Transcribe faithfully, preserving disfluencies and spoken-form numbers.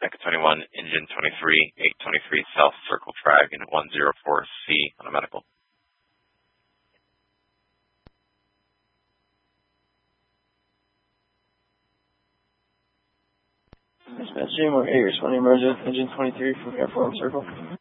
Echo twenty-one, engine twenty-three, eight twenty-three South Circle Drag in one zero four C on a medical. Dispatch J M O eight, responding emergent, engine twenty-three from Airport Circle.